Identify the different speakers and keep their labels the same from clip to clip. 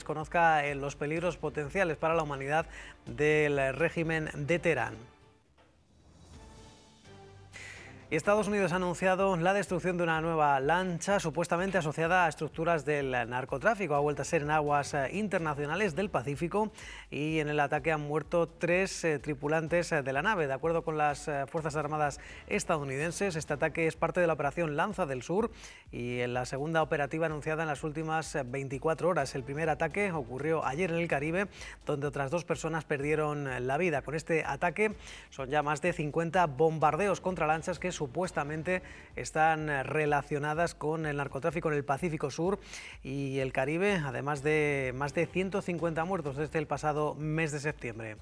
Speaker 1: conozca los peligros potenciales para la humanidad del régimen de Teherán. Y Estados Unidos ha anunciado la destrucción de una nueva lancha supuestamente asociada a estructuras del narcotráfico. Ha vuelto a ser en aguas internacionales del Pacífico y en el ataque han muerto 3 tripulantes de la nave. De acuerdo con las Fuerzas Armadas estadounidenses, este ataque es parte de la operación Lanza del Sur y en la segunda operativa anunciada en las últimas 24 horas. El primer ataque ocurrió ayer en el Caribe, donde otras 2 personas perdieron la vida. Con este ataque son ya más de 50 bombardeos contra lanchas que supuestamente están relacionadas con el narcotráfico en el Pacífico Sur y el Caribe, además de más de 150 muertos desde el pasado mes de septiembre.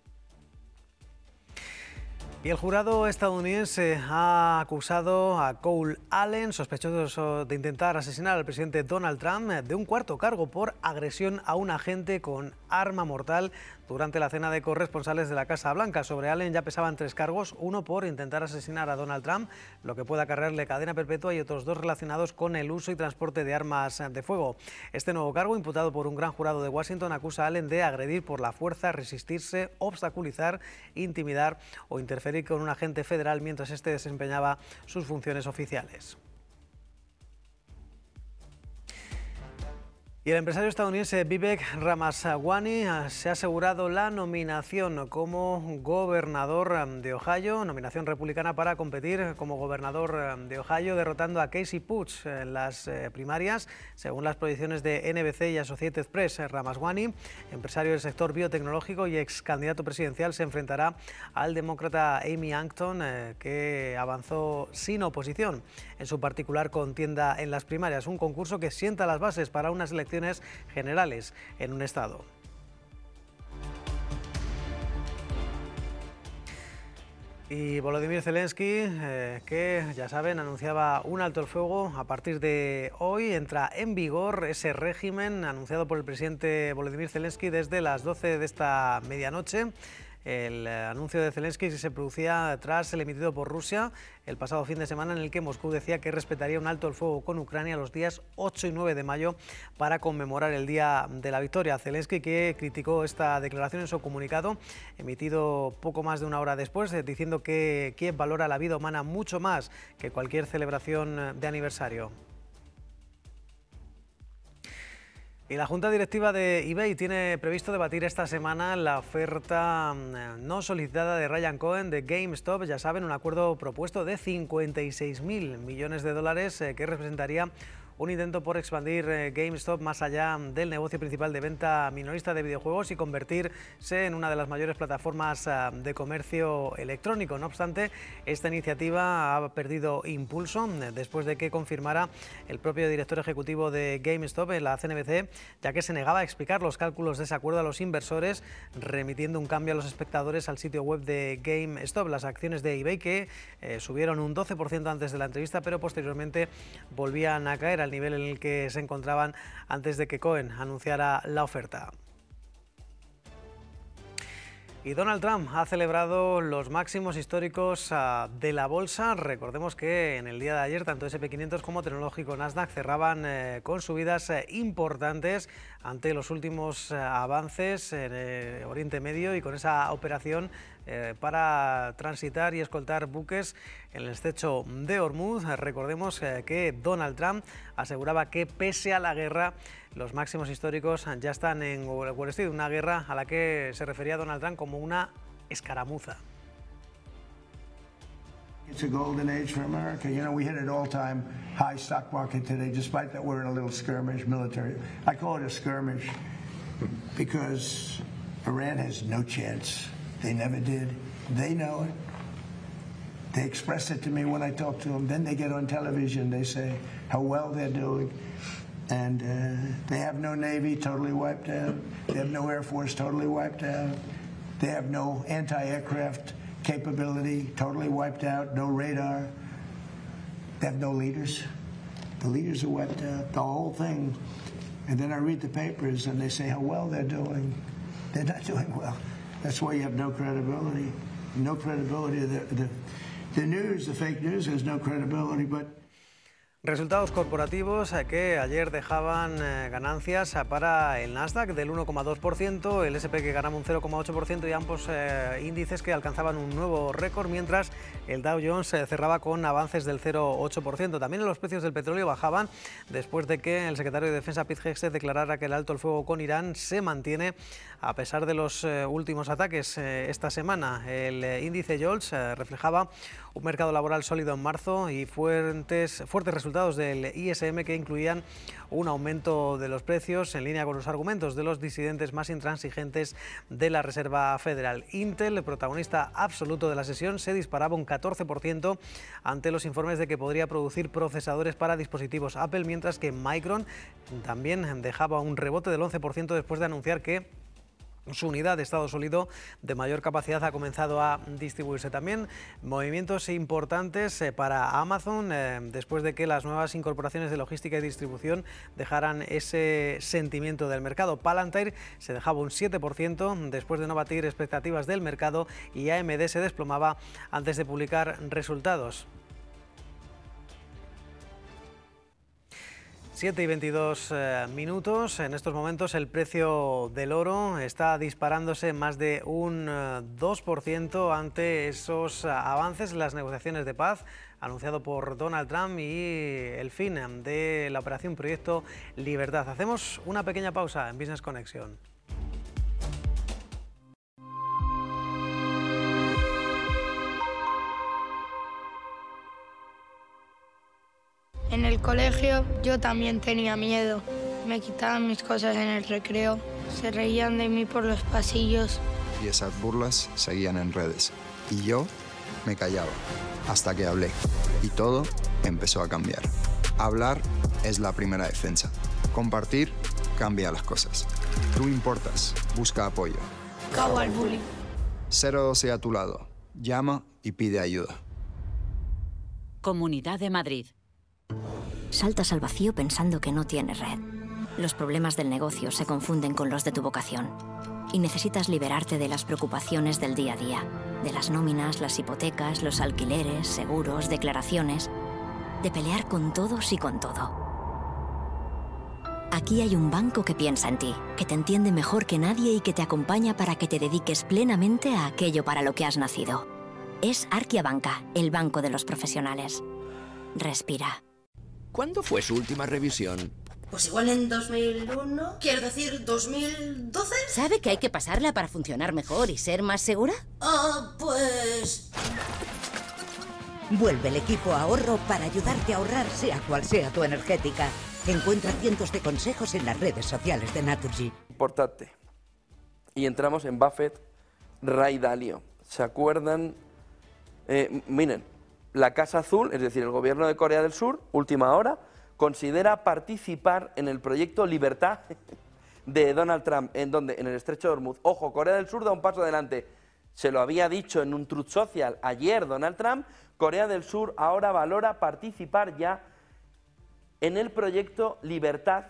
Speaker 1: Y el jurado estadounidense ha acusado a Cole Allen, sospechoso de intentar asesinar al presidente Donald Trump, de un cuarto cargo por agresión a un agente con arma mortal durante la cena de corresponsales de la Casa Blanca. Sobre Allen ya pesaban 3 cargos, uno por intentar asesinar a Donald Trump, lo que puede acarrearle cadena perpetua, y otros 2 relacionados con el uso y transporte de armas de fuego. Este nuevo cargo, imputado por un gran jurado de Washington, acusa a Allen de agredir por la fuerza, resistirse, obstaculizar, intimidar o interferir con un agente federal mientras este desempeñaba sus funciones oficiales. Y el empresario estadounidense Vivek Ramaswamy se ha asegurado la nominación como gobernador de Ohio, nominación republicana para competir como gobernador de Ohio, derrotando a Casey Putz en las primarias. Según las proyecciones de NBC y Associated Press, Ramaswamy, empresario del sector biotecnológico y ex candidato presidencial, se enfrentará al demócrata Amy Acton, que avanzó sin oposición en su particular contienda en las primarias. Un concurso que sienta las bases para unas elecciones generales en un estado. Y Volodymyr Zelensky, que ya saben, anunciaba un alto el fuego. A partir de hoy entra en vigor ese régimen anunciado por el presidente Volodymyr Zelensky desde las 12 de esta medianoche. El anuncio de Zelensky se producía tras el emitido por Rusia el pasado fin de semana, en el que Moscú decía que respetaría un alto el fuego con Ucrania los días 8 y 9 de mayo para conmemorar el Día de la Victoria. Zelensky, que criticó esta declaración en su comunicado, emitido poco más de una hora después, diciendo que Kiev valora la vida humana mucho más que cualquier celebración de aniversario. Y la Junta Directiva de eBay tiene previsto debatir esta semana la oferta no solicitada de Ryan Cohen de GameStop. Ya saben, un acuerdo propuesto de 56.000 millones de dólares que representaría un intento por expandir GameStop más allá del negocio principal de venta minorista de videojuegos y convertirse en una de las mayores plataformas de comercio electrónico. No obstante, esta iniciativa ha perdido impulso después de que confirmara el propio director ejecutivo de GameStop en la CNBC, ya que se negaba a explicar los cálculos de ese acuerdo a los inversores, remitiendo un cambio a los espectadores al sitio web de GameStop. Las acciones de eBay, que subieron un 12% antes de la entrevista, pero posteriormente volvían a caer al nivel en el que se encontraban antes de que Cohen anunciara la oferta. Y Donald Trump ha celebrado los máximos históricos de la bolsa. Recordemos que en el día de ayer tanto S&P 500 como tecnológico Nasdaq cerraban con subidas importantes ante los últimos avances en Oriente Medio y con esa operación para transitar y escoltar buques en el estrecho de Hormuz. Recordemos que Donald Trump aseguraba que pese a la guerra, los máximos históricos ya están en Wall Street, una guerra a la que se refería Donald Trump como una escaramuza.
Speaker 2: It's a golden age for America. You know, we hit an all-time high stock market today, despite that we're in a little skirmish military. I call it a skirmish because Iran has no chance. They never did. They know it. They express it to me when I talk to them. Then they get on television. They say how well they're doing. And they have no Navy, totally wiped out. They have no Air Force, totally wiped out. They have no anti-aircraft capability, totally wiped out. No radar. They have no leaders. The leaders are wiped out. The whole thing. And then I read the papers and they say how well they're doing. They're not doing well. That's why you have no credibility. No credibility. The news, the fake news has no credibility, but...
Speaker 1: Resultados corporativos que ayer dejaban ganancias para el Nasdaq del 1,2%, el S&P que ganaba un 0,8% y ambos índices que alcanzaban un nuevo récord, mientras el Dow Jones cerraba con avances del 0,8%. También los precios del petróleo bajaban después de que el secretario de Defensa Pete Hegseth declarara que el alto el fuego con Irán se mantiene a pesar de los últimos ataques esta semana. El índice Jolts reflejaba un mercado laboral sólido en marzo y fuertes resultados del ISM que incluían un aumento de los precios en línea con los argumentos de los disidentes más intransigentes de la Reserva Federal. Intel, el protagonista absoluto de la sesión, se disparaba un 14% ante los informes de que podría producir procesadores para dispositivos Apple, mientras que Micron también dejaba un rebote del 11% después de anunciar que su unidad de estado sólido de mayor capacidad ha comenzado a distribuirse. También movimientos importantes para Amazon después de que las nuevas incorporaciones de logística y distribución dejaran ese sentimiento del mercado. Palantir se dejaba un 7% después de no batir expectativas del mercado y AMD se desplomaba antes de publicar resultados. 7:22 minutos. En estos momentos el precio del oro está disparándose más de un 2% ante esos avances en las negociaciones de paz anunciado por Donald Trump y el fin de la operación Proyecto Libertad. Hacemos una pequeña pausa en Business Connection.
Speaker 3: En el colegio yo también tenía miedo. Me quitaban mis cosas en el recreo, se reían de mí por los pasillos.
Speaker 4: Y esas burlas seguían en redes. Y yo me callaba, hasta que hablé. Y todo empezó a cambiar. Hablar es la primera defensa. Compartir cambia las cosas. Tú importas, busca apoyo.
Speaker 3: Cabo al bullying.
Speaker 4: 012 a tu lado. Llama y pide ayuda.
Speaker 5: Comunidad de Madrid.
Speaker 6: Saltas al vacío pensando que no tienes red. Los problemas del negocio se confunden con los de tu vocación. Y necesitas liberarte de las preocupaciones del día a día. De las nóminas, las hipotecas, los alquileres, seguros, declaraciones. De pelear con todos y con todo. Aquí hay un banco que piensa en ti, que te entiende mejor que nadie y que te acompaña para que te dediques plenamente a aquello para lo que has nacido. Es Arkia Banca, el banco de los profesionales. Respira.
Speaker 7: ¿Cuándo fue su última revisión?
Speaker 8: Pues igual en 2001, quiero decir 2012.
Speaker 5: ¿Sabe que hay que pasarla para funcionar mejor y ser más segura?
Speaker 8: Pues...
Speaker 9: Vuelve el equipo ahorro para ayudarte a ahorrar sea cual sea tu energética. Encuentra cientos de consejos en las redes sociales de Naturgy.
Speaker 10: Importante. Y entramos en Buffett, Ray Dalio. ¿Se acuerdan? Miren. La Casa Azul, es decir, el gobierno de Corea del Sur, última hora, considera participar en el proyecto Libertad de Donald Trump. ¿En dónde? En el Estrecho de Hormuz. Ojo, Corea del Sur da un paso adelante. Se lo había dicho en un Truth Social ayer Donald Trump. Corea del Sur ahora valora participar ya en el proyecto Libertad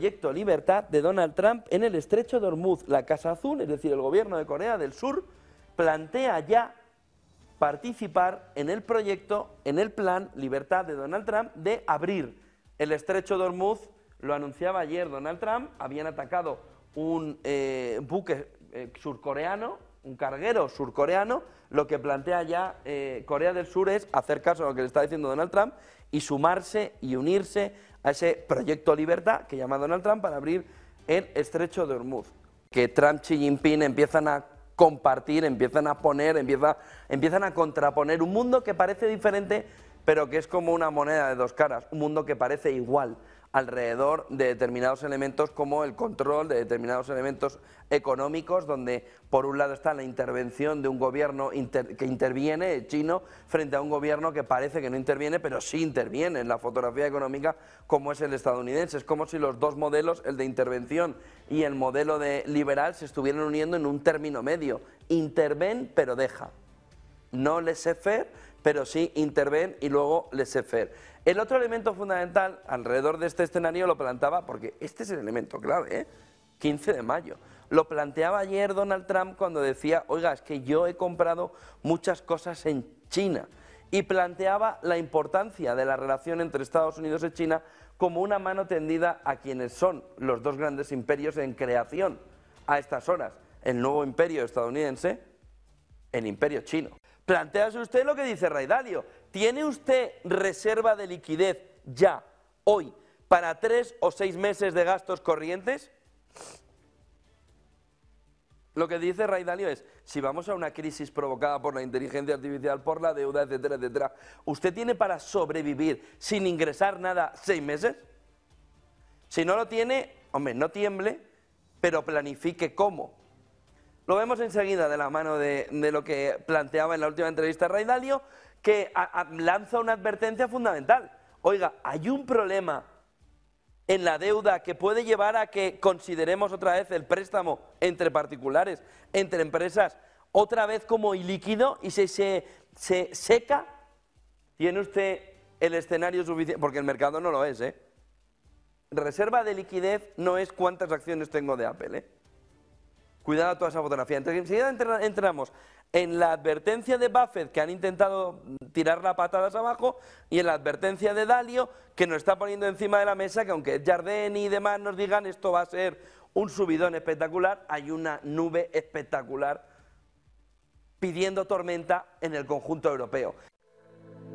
Speaker 10: de Donald Trump en el Estrecho de Hormuz. La Casa Azul, es decir, el gobierno de Corea del Sur, plantea ya participar en el proyecto, en el plan Libertad de Donald Trump de abrir el Estrecho de Hormuz. Lo anunciaba ayer Donald Trump, habían atacado un buque surcoreano, un carguero surcoreano. Lo que plantea ya Corea del Sur es hacer caso a lo que le está diciendo Donald Trump y sumarse y unirse a ese proyecto Libertad que llama Donald Trump para abrir el Estrecho de Hormuz. Que Trump, Xi Jinping empiezan a compartir, empiezan a poner, empiezan a contraponer un mundo que parece diferente, pero que es como una moneda de dos caras, un mundo que parece igual alrededor de determinados elementos como el control de determinados elementos económicos, donde por un lado está la intervención de un gobierno que interviene, chino, frente a un gobierno que parece que no interviene, pero sí interviene en la fotografía económica, como es el estadounidense. Es como si los dos modelos, el de intervención y el modelo de liberal, se estuvieran uniendo en un término medio. Interven, pero deja. No laissez-faire, pero sí interven y luego laissez-faire. El otro elemento fundamental alrededor de este escenario lo planteaba, porque este es el elemento clave, 15 de mayo. Lo planteaba ayer Donald Trump cuando decía, oiga, es que yo he comprado muchas cosas en China y planteaba la importancia de la relación entre Estados Unidos y China como una mano tendida a quienes son los dos grandes imperios en creación a estas horas, el nuevo imperio estadounidense, el imperio chino. Plantéase usted lo que dice Ray Dalio. ¿Tiene usted reserva de liquidez ya, hoy, para 3 o 6 meses de gastos corrientes? Lo que dice Ray Dalio es, si vamos a una crisis provocada por la inteligencia artificial, por la deuda, etcétera, etcétera, ¿usted tiene para sobrevivir sin ingresar nada 6 meses? Si no lo tiene, hombre, no tiemble, pero planifique cómo. Lo vemos enseguida de la mano de lo que planteaba en la última entrevista Ray Dalio, que lanza una advertencia fundamental. Oiga, hay un problema en la deuda que puede llevar a que consideremos otra vez el préstamo entre particulares, entre empresas, otra vez como ilíquido y se seca. ¿Tiene usted el escenario suficiente? Porque el mercado no lo es, ¿eh? Reserva de liquidez no es cuántas acciones tengo de Apple, ¿eh? Cuidado a toda esa fotografía. Enseguida entramos en la advertencia de Buffett, que han intentado tirar las patadas abajo, y en la advertencia de Dalio, que nos está poniendo encima de la mesa, que aunque Jardine y demás nos digan esto va a ser un subidón espectacular, hay una nube espectacular pidiendo tormenta en el conjunto europeo.